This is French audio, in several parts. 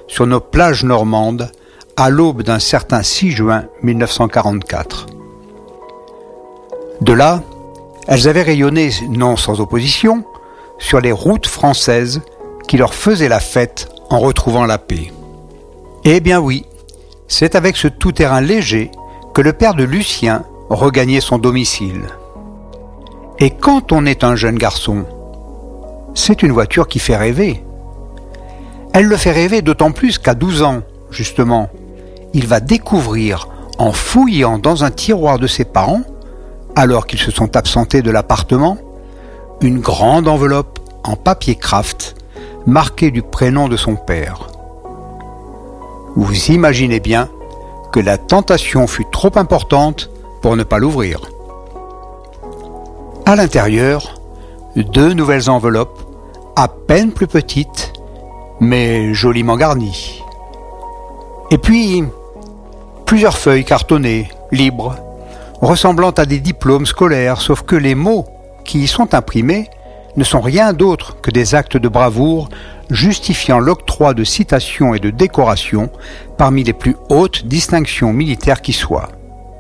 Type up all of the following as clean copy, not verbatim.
sur nos plages normandes à l'aube d'un certain 6 juin 1944. De là, elles avaient rayonné, non sans opposition, sur les routes françaises qui leur faisaient la fête en retrouvant la paix. Eh bien oui, c'est avec ce tout-terrain léger que le père de Lucien regagnait son domicile. Et quand on est un jeune garçon, c'est une voiture qui fait rêver. Elle le fait rêver d'autant plus qu'à 12 ans, justement, il va découvrir, en fouillant dans un tiroir de ses parents, alors qu'ils se sont absentés de l'appartement, une grande enveloppe en papier kraft marquée du prénom de son père. Vous imaginez bien que la tentation fut trop importante pour ne pas l'ouvrir. À l'intérieur, 2 nouvelles enveloppes, à peine plus petites, mais joliment garnies. Et puis, plusieurs feuilles cartonnées, libres, ressemblant à des diplômes scolaires, sauf que les mots qui y sont imprimés ne sont rien d'autre que des actes de bravoure justifiant l'octroi de citations et de décorations parmi les plus hautes distinctions militaires qui soient.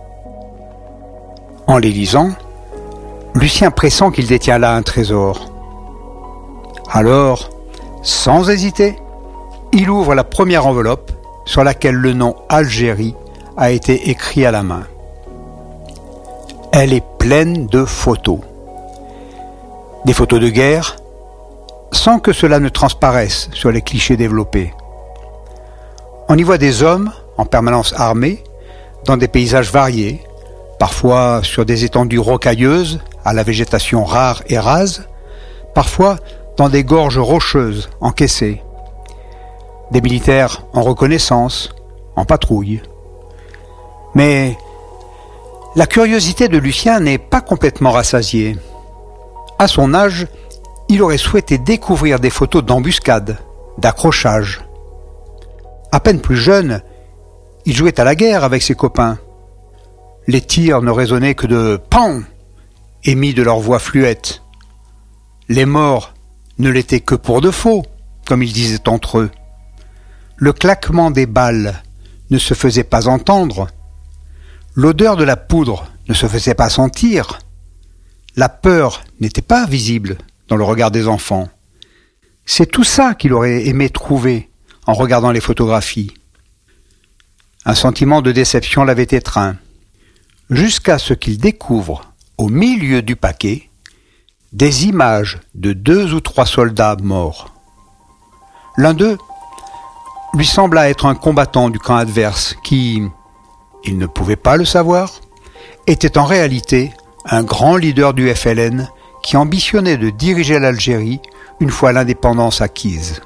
En les lisant, Lucien pressent qu'il détient là un trésor. Alors, sans hésiter, il ouvre la première enveloppe sur laquelle le nom Algérie a été écrit à la main. Elle est pleine de photos. Des photos de guerre, sans que cela ne transparaisse sur les clichés développés. On y voit des hommes en permanence armés, dans des paysages variés, parfois sur des étendues rocailleuses, à la végétation rare et rase, parfois dans des gorges rocheuses encaissées. Des militaires en reconnaissance, en patrouille. Mais la curiosité de Lucien n'est pas complètement rassasiée. À son âge, il aurait souhaité découvrir des photos d'embuscade, d'accrochage. À peine plus jeune, il jouait à la guerre avec ses copains. Les tirs ne résonnaient que de « pan » émis de leur voix fluette. Les morts ne l'étaient que pour de faux, comme ils disaient entre eux. Le claquement des balles ne se faisait pas entendre. L'odeur de la poudre ne se faisait pas sentir. La peur n'était pas visible dans le regard des enfants. C'est tout ça qu'il aurait aimé trouver en regardant les photographies. Un sentiment de déception l'avait étreint, jusqu'à ce qu'il découvre, au milieu du paquet, des images de 2 ou 3 soldats morts. L'un d'eux lui sembla être un combattant du camp adverse qui, il ne pouvait pas le savoir, était en réalité un grand leader du FLN qui ambitionnait de diriger l'Algérie une fois l'indépendance acquise.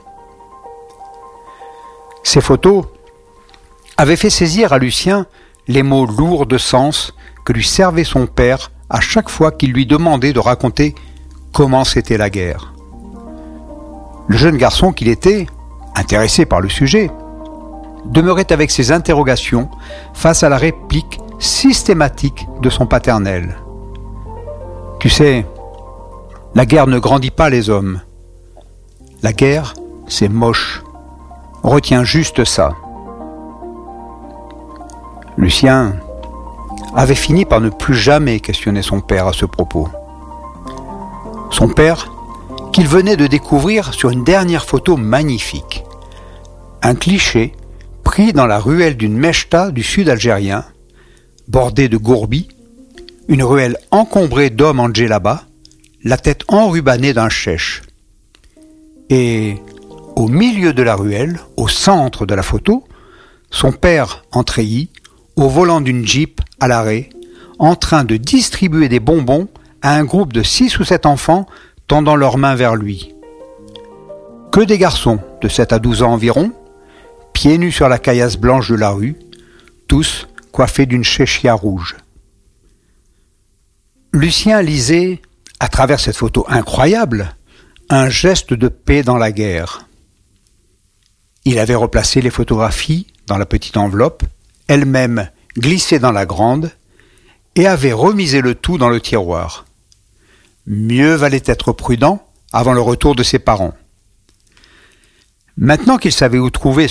Ces photos avaient fait saisir à Lucien les mots lourds de sens que lui servait son père à chaque fois qu'il lui demandait de raconter comment c'était la guerre. Le jeune garçon qu'il était, intéressé par le sujet, demeurait avec ses interrogations face à la réplique systématique de son paternel. « Tu sais, la guerre ne grandit pas les hommes. La guerre, c'est moche. Retiens juste ça. » Lucien avait fini par ne plus jamais questionner son père à ce propos. Son père, qu'il venait de découvrir sur une dernière photo magnifique. Un cliché pris dans la ruelle d'une mechta du sud algérien, bordée de gourbis, une ruelle encombrée d'hommes en djellaba, la tête enrubannée d'un chèche. Et au milieu de la ruelle, au centre de la photo, son père en treillis, au volant d'une Jeep à l'arrêt, en train de distribuer des bonbons à un groupe de 6 ou 7 enfants tendant leurs mains vers lui. Que des garçons de 7 à 12 ans environ, pieds nus sur la caillasse blanche de la rue, tous coiffés d'une chéchia rouge. Lucien lisait, à travers cette photo incroyable, un geste de paix dans la guerre. Il avait replacé les photographies dans la petite enveloppe, elle-même glissée dans la grande, et avait remisé le tout dans le tiroir. Mieux valait être prudent avant le retour de ses parents. Maintenant qu'il savait où trouver